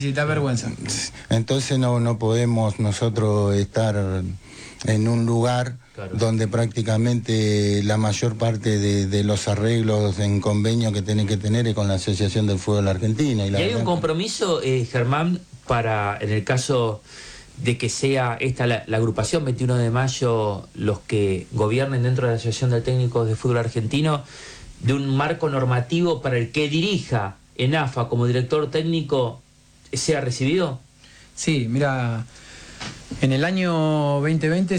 Sí, da vergüenza. Entonces no podemos nosotros estar en un lugar donde prácticamente la mayor parte de los arreglos en convenio que tienen que tener es con la Asociación del Fútbol Argentino. ¿Y hay un compromiso, Germán, para, en el caso de que sea esta la agrupación 21 de mayo, los que gobiernen dentro de la Asociación de Técnicos de Fútbol Argentino, de un marco normativo para el que dirija en AFA como director técnico sea recibido? Sí, mira, en el año 2020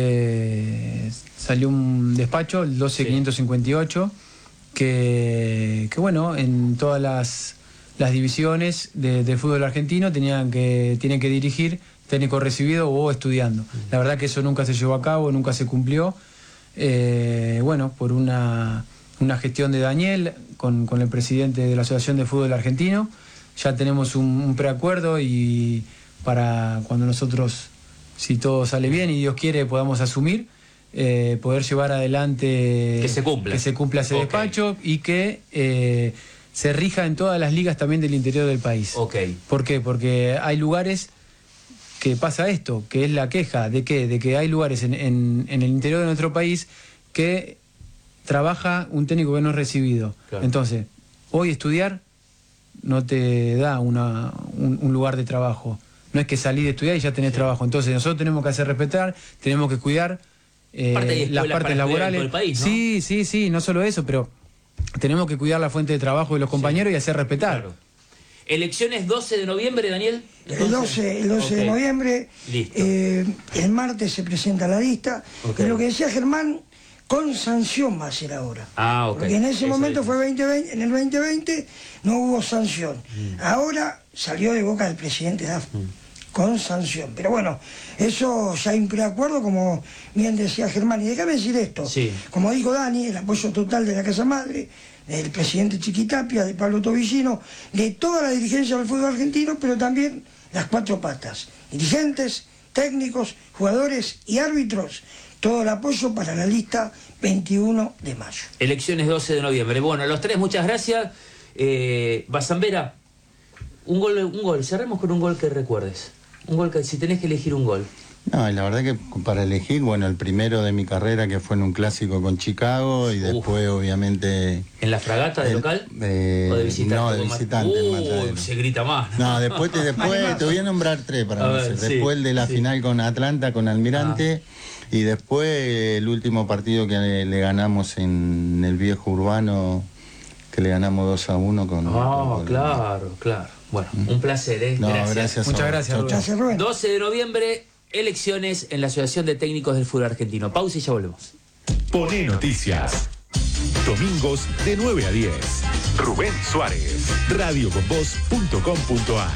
se salió un despacho, el 12558, que bueno, en todas las divisiones de fútbol argentino tienen que dirigir técnico recibido o estudiando. La verdad que eso nunca se llevó a cabo, nunca se cumplió. Bueno, por una gestión de Daniel con el presidente de la Asociación de Fútbol Argentino, ya tenemos un preacuerdo y para cuando nosotros, si todo sale bien y Dios quiere, podamos asumir, poder llevar adelante que se cumpla ese despacho y que se rija en todas las ligas también del interior del país. ¿Por qué? Porque hay lugares que pasa esto, que es la queja de que hay lugares en el interior de nuestro país que trabaja un técnico que no es recibido. Claro. Entonces, hoy estudiar no te da un lugar de trabajo. No es que salís de estudiar y ya tenés trabajo. Entonces nosotros tenemos que hacer respetar, tenemos que cuidar las partes laborales. El país, ¿no? Sí, no solo eso, pero tenemos que cuidar la fuente de trabajo de los compañeros y hacer respetar. Claro. ¿Elecciones 12 de noviembre, Daniel? El 12 de noviembre. Listo. El martes se presenta la lista. Y lo que decía Germán, con sanción va a ser ahora. Porque en ese momento fue 2020, en el 2020 no hubo sanción. Ahora salió de boca del presidente de AFA, con sanción. Pero bueno, eso ya hay un preacuerdo, como bien decía Germán. Y déjame decir esto, como dijo Dani, el apoyo total de la Casa Madre, del presidente Chiquitapia, de Pablo Tobillino, de toda la dirigencia del fútbol argentino, pero también las cuatro patas, dirigentes, técnicos, jugadores y árbitros. Todo el apoyo para la lista 21 de mayo. Elecciones 12 de noviembre. Bueno, los tres, muchas gracias. Bazambera, un gol. Cerremos con un gol que recuerdes. Un gol que, si tenés que elegir un gol. No, y la verdad que para elegir, bueno, el primero de mi carrera que fue en un clásico con Chicago y después obviamente... ¿En la fragata de local? ¿O de visitante? No, de visitante. Se grita más. No, después te voy a nombrar tres para ver, después el de la final con Atlanta, con Almirante, y después el último partido que le ganamos en el viejo Urbano, que le ganamos 2-1 con... Claro. Bueno, un placer, No, gracias. Muchas gracias, Rubén. 12 de noviembre, elecciones en la Asociación de Técnicos del Fútbol Argentino. Pausa y ya volvemos. Poné Noticias. Domingos de 9 a 10. Rubén Suárez. radioconvoz.com.ar.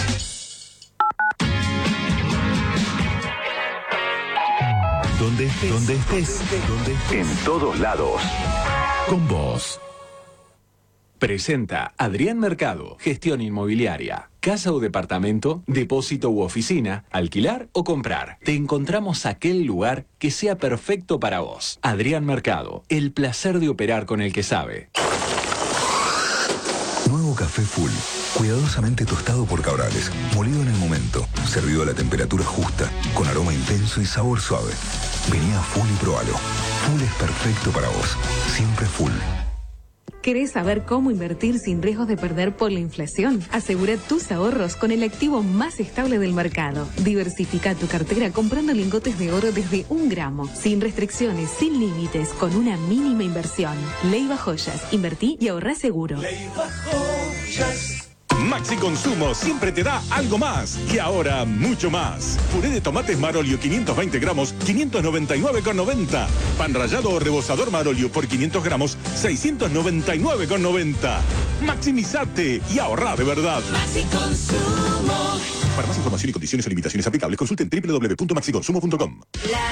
Donde estés. En todos lados. Con vos. Presenta Adrián Mercado, gestión inmobiliaria. Casa o departamento, depósito u oficina, alquilar o comprar. Te encontramos aquel lugar que sea perfecto para vos. Adrián Mercado, el placer de operar con el que sabe. Nuevo café Full, cuidadosamente tostado por Cabrales, molido en el momento, servido a la temperatura justa, con aroma intenso y sabor suave. Vení a Full y probalo. Full es perfecto para vos, siempre Full. ¿Querés saber cómo invertir sin riesgos de perder por la inflación? Asegura tus ahorros con el activo más estable del mercado. Diversifica tu cartera comprando lingotes de oro desde 1 gramo, sin restricciones, sin límites, con una mínima inversión. Leiva Joyas. Invertí y ahorrá seguro. Leiva Joyas. Maxi Consumo siempre te da algo más. Y ahora, mucho más. Puré de tomates Marolio 520 gramos, 599,90. Pan rallado o rebozador Marolio por 500 gramos, 699,90. Maximizate y ahorrá de verdad. Maxi Consumo. Para más información y condiciones o limitaciones aplicables, consulten www.maxiconsumo.com.